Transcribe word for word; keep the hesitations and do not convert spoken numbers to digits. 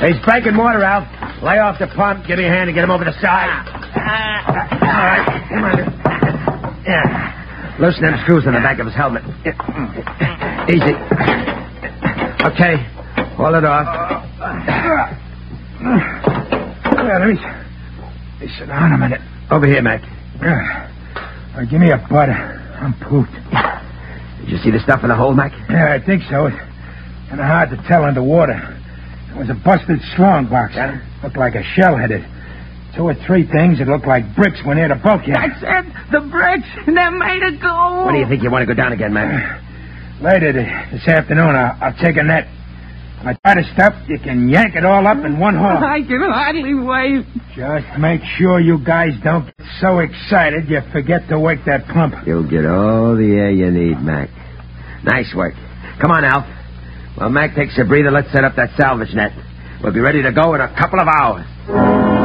He's breaking water, Alf. Lay off the pump. Give me a hand and get him over the side. All right. Come on. Yeah. Loosen them screws on the back of his helmet. Easy. Okay. Hold it off. Yeah, let me, let me sit down a minute. Over here, Mac. Uh, give me a butter. I'm pooped. Did you see the stuff in the hole, Mac? Yeah, I think so. It's kind of hard to tell underwater. It was a busted strong box. Yeah. Looked like a shell headed. Two or three things that looked like bricks went near the bulkhead. That's it. The bricks. They're made of gold. When do you think you want to go down again, Mac? Later this afternoon, I'll, I'll take a net. When I try to stop, you can yank it all up in one haul. I can hardly wait. Just make sure you guys don't get so excited you forget to wake that pump. You'll get all the air you need, Mac. Nice work. Come on, Alf. While Mac takes a breather, let's set up that salvage net. We'll be ready to go in a couple of hours.